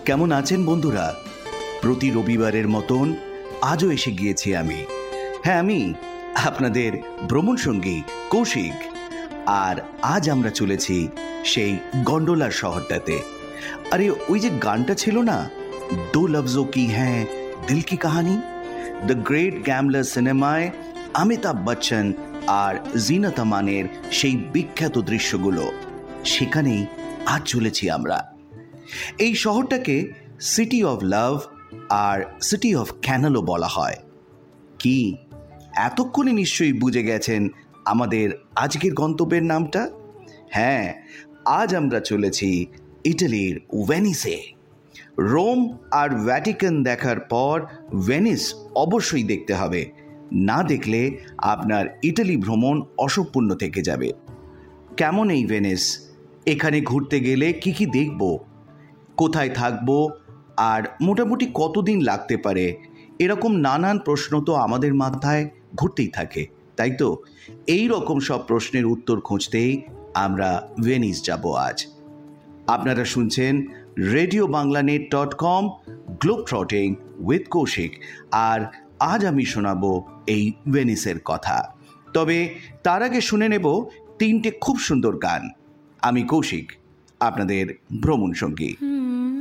কেমন আছেন বন্ধুরা? প্রতি রবিবারের মতন আজও এসে গিয়েছি আমি। হ্যাঁ, আমি আপনাদের ভ্রমণ সঙ্গী কৌশিক। আর আজ আমরা চলেছি সেই গন্ডোলার শহরটাতে। আরে ওই যে গানটা ছিল না, দো লফজো কি হ্যাঁ দিল কি কাহানি, দ্য গ্রেট গ্যামলার সিনেমায় অমিতাভ বচ্চন আর জিনাত আমানের সেই বিখ্যাত দৃশ্যগুলো, সেখানেই আজ চলেছি আমরা। এই শহরটাকে city of love R city of ক্যানালও বলা হয়। কি এতক্ষণে নিশ্চয়ই বুঝে গেছেন আমাদের আজকের গন্তব্যের নামটা? হ্যাঁ, আজ আমরা চলেছি ইটালির ভেনিসে। রোম আর ভ্যাটিকান দেখার পর ভেনিস অবশ্যই দেখতে হবে। না দেখলে আপনার ইটালি ভ্রমণ অসম্পূর্ণ থেকে যাবে। কেমন এই ভেনিস? এখানে ঘুরতে গেলে কি কি দেখব, কোথায় থাকব, আর মোটামুটি কতদিন লাগতে পারে, এরকম নানান প্রশ্ন তো আমাদের মাথায় ঘুরতেই থাকে, তাই তো? এই রকম সব প্রশ্নের উত্তর খুঁজতেই আমরা ভেনিস যাব আজ। আপনারা শুনছেন RadioBanglaNet.com গ্লোব ট্রটিং উইথ কৌশিক, আর আজ আমি শোনাবো এই ভেনিসের কথা। তবে তার আগে শুনে নেব তিনটে খুব সুন্দর গান। আমি কৌশিক, আপনাদের ভ্রমণ সঙ্গী।